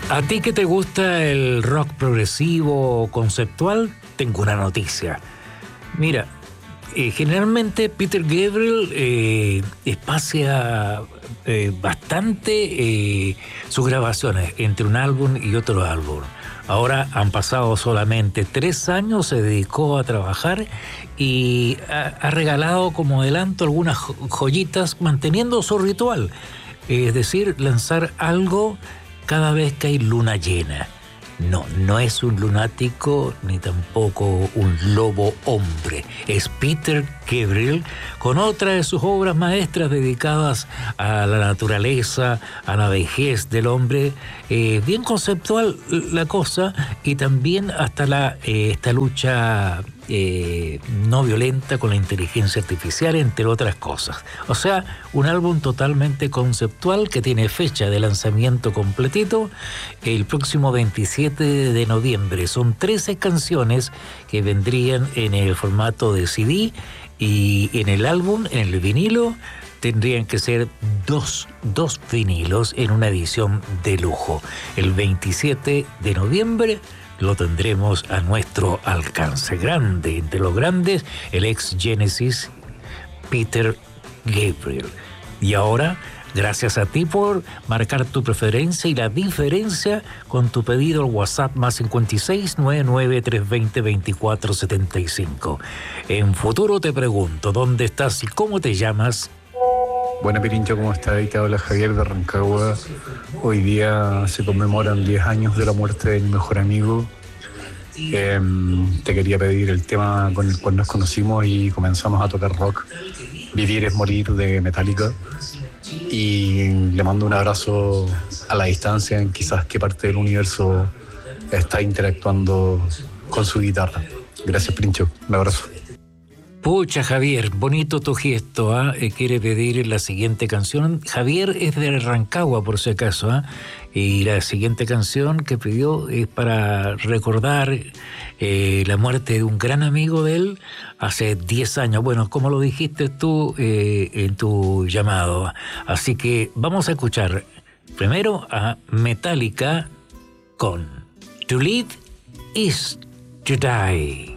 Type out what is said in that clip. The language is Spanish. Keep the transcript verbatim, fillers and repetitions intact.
¿A ti que te gusta el rock progresivo o conceptual? Tengo una noticia. Mira, eh, generalmente Peter Gabriel eh, espacia eh, bastante eh, sus grabaciones entre un álbum y otro álbum. Ahora han pasado solamente tres años, se dedicó a trabajar y ha, ha regalado como adelanto algunas joyitas manteniendo su ritual. Es decir, lanzar algo cada vez que hay luna llena. No, no es un lunático ni tampoco un lobo hombre. Es Peter Gabriel con otra de sus obras maestras dedicadas a la naturaleza, a la vejez del hombre. Eh, bien conceptual la cosa y también hasta la, eh, esta lucha eh, no violenta con la inteligencia artificial, entre otras cosas. O sea, un álbum totalmente conceptual que tiene fecha de lanzamiento completito el próximo veintisiete de noviembre. Son trece canciones que vendrían en el formato de C D y en el álbum, en el vinilo, tendrían que ser dos, dos vinilos en una edición de lujo. El veintisiete de noviembre lo tendremos a nuestro alcance. Grande, entre los grandes, el ex Genesis, Peter Gabriel. Y ahora, gracias a ti por marcar tu preferencia y la diferencia con tu pedido al WhatsApp más cincuenta y seis, noventa y nueve, trescientos veinte, veinticuatro setenta y cinco. En futuro te pregunto, ¿dónde estás y cómo te llamas? Buena Pirincho, ¿cómo estás? Ahí te habla Javier de Rancagua. Hoy día se conmemoran diez años de la muerte de mi mejor amigo. Eh, te quería pedir el tema con el cual nos conocimos y comenzamos a tocar rock, Vivir es morir, de Metallica. Y le mando un abrazo a la distancia en quizás qué parte del universo está interactuando con su guitarra. Gracias, Pirincho. Un abrazo. Pucha, Javier, bonito tu gesto, ¿ah? ¿eh? Quiere pedir la siguiente canción. Javier es de Rancagua, por si acaso, ¿ah? ¿eh? Y la siguiente canción que pidió es para recordar eh, la muerte de un gran amigo de él hace diez años. Bueno, como lo dijiste tú eh, en tu llamado. Así que vamos a escuchar primero a Metallica con To Live is to Die.